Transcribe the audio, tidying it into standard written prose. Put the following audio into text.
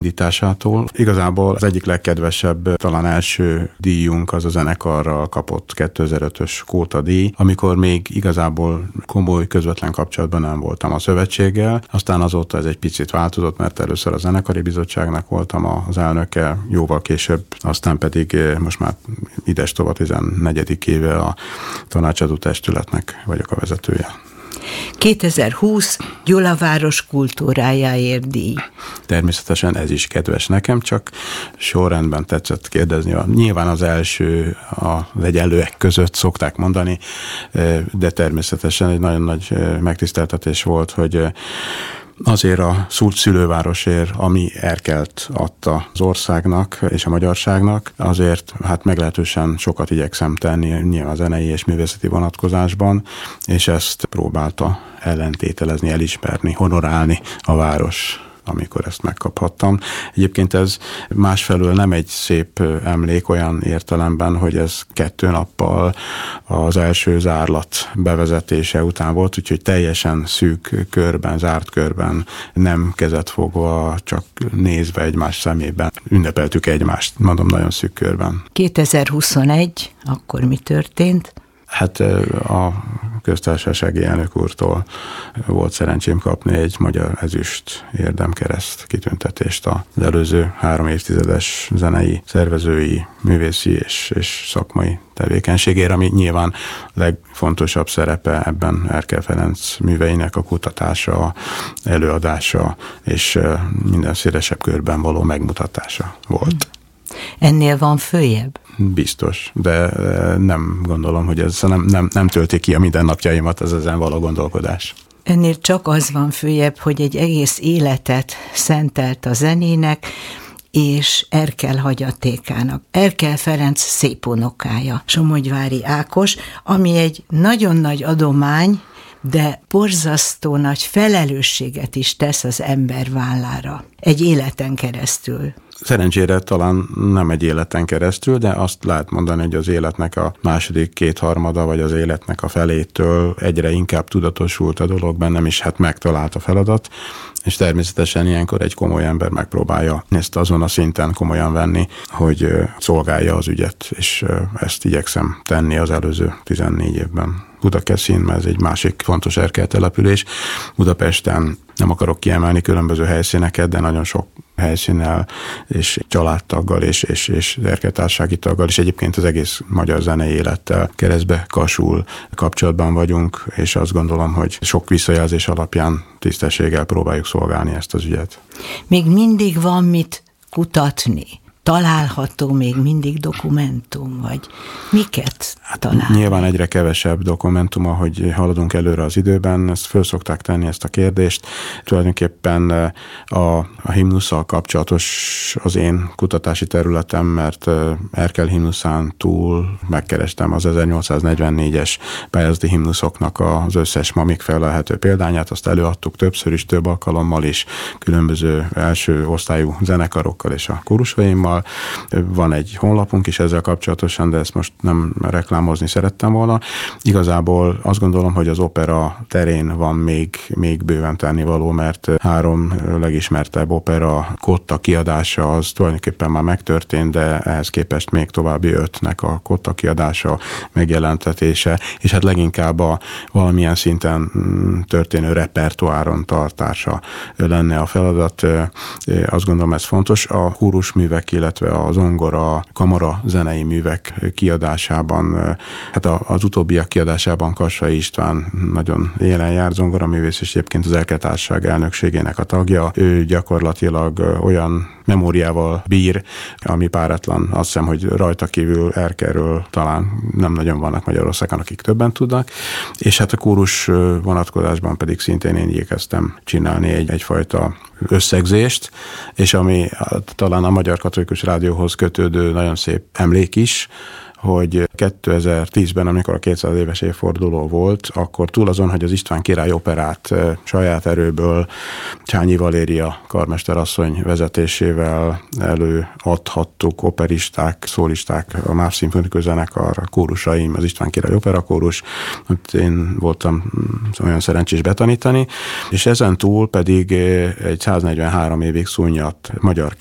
indításától. Igazából az egyik legkedvesebb, talán első díjunk az a zenekarral kapott 2005-ös Kóta díj, amikor még igazából komoly közvetlen kapcsolatban nem voltam a szövetséggel. Aztán azóta ez egy picit változott, mert először a zenekari bizottságnak voltam az elnöke, jóval később, aztán pedig most már idestova 14. éve a tanácsadó testületnek vagyok a vezetője. 2020 Gyulaváros kultúrájáért díj. Természetesen ez is kedves nekem, csak sorrendben tetszett kérdezni. Nyilván az első az egyenlőek között szokták mondani, de természetesen egy nagyon nagy megtiszteltetés volt, hogy azért a szülővárosért, ami Erkelt adta az országnak és a magyarságnak, azért hát meglehetősen sokat igyekszem tenni nyilván a zenei és művészeti vonatkozásban, és ezt próbálta ellentételezni, elismerni, honorálni a város, amikor ezt megkaphattam. Egyébként ez másfelől nem egy szép emlék olyan értelemben, hogy ez 2 nappal az első zárlat bevezetése után volt, úgyhogy teljesen szűk körben, zárt körben, nem kezet fogva, csak nézve egymás szemében. Ünnepeltük egymást, mondom, nagyon szűk körben. 2021, akkor mi történt? Hát a köztársasági elnök úrtól volt szerencsém kapni egy magyar ezüst érdemkereszt kitüntetést az előző 3 évtizedes zenei, szervezői, művészi és szakmai tevékenységére, ami nyilván legfontosabb szerepe ebben Erkel Ferenc műveinek a kutatása, előadása és minden szélesebb körben való megmutatása volt. Ennél van följebb? Biztos, de nem gondolom, hogy ez nem tölti ki a mindennapjaimat az ezen való gondolkodás. Ennél csak az van följebb, hogy egy egész életet szentelt a zenének, és Erkel hagyatékának. Erkel Ferenc szép unokája, Somogyvári Ákos, ami egy nagyon nagy adomány, de borzasztó nagy felelősséget is tesz az ember vállára. Egy életen keresztül. Szerencsére talán nem egy életen keresztül, de azt lehet mondani, hogy az életnek a második 2/3 vagy az életnek a felétől egyre inkább tudatosult a dolog bennem, és hát megtalált a feladat, és természetesen ilyenkor egy komoly ember megpróbálja ezt azon a szinten komolyan venni, hogy szolgálja az ügyet, és ezt igyekszem tenni az előző 14 évben. Budakeszin, mert ez egy másik fontos Erkel település. Budapesten nem akarok kiemelni különböző helyszíneket, de nagyon sok helyszínnel és családtaggal és erkeltársasági taggal, és egyébként az egész magyar zenei élettel keresztbe kasul kapcsolatban vagyunk, és azt gondolom, hogy sok visszajelzés alapján tisztességgel próbáljuk szolgálni ezt az ügyet. Még mindig van mit kutatni? Található még mindig dokumentum, vagy miket találni? Nyilván egyre kevesebb dokumentum, ahogy haladunk előre az időben, ezt föl szokták tenni ezt a kérdést. Tulajdonképpen a himnusszal kapcsolatos az én kutatási területem, mert Erkel himnuszán túl megkerestem az 1844-es pályázati himnuszoknak az összes ma még felelhető példányát, azt előadtuk többször is, több alkalommal is, különböző első osztályú zenekarokkal és a kórusvaimmal. Van egy honlapunk is ezzel kapcsolatosan, de ezt most nem reklámozni szerettem volna. Igazából azt gondolom, hogy az opera terén van még bőven tennivaló, mert 3 legismertebb opera Kotta kiadása az tulajdonképpen már megtörtént, de ehhez képest még további 5-nek a Kotta kiadása, megjelentetése, és hát leginkább a valamilyen szinten történő repertoáron tartása lenne a feladat. Azt gondolom, ez fontos. A kórusművek, illetve a zongora, kamara zenei művek kiadásában, hát az utóbbiak kiadásában Kassai István nagyon élen jár, zongoraművész, és egyébként az Erkel Társaság elnökségének a tagja. Ő gyakorlatilag olyan memóriával bír, ami páratlan. Azt hiszem, hogy rajta kívül Erkelről talán nem nagyon vannak Magyarországon, akik többen tudnak, és hát a kórus vonatkozásban pedig szintén én igyekeztem csinálni egyfajta összegzést, és ami talán a Magyar Katolikus Rádióhoz kötődő nagyon szép emlék is, hogy 2010-ben, amikor a 200 éves évforduló volt, akkor túl azon, hogy az István király operát saját erőből Csányi Valéria karmesterasszony vezetésével előadhattuk, operisták, szólisták, a MÁV szimfonikus zenekar, a kórusaim, az István király operakórus, én voltam olyan szerencsés betanítani, és ezen túl pedig egy 143 évig szúnyadt magyar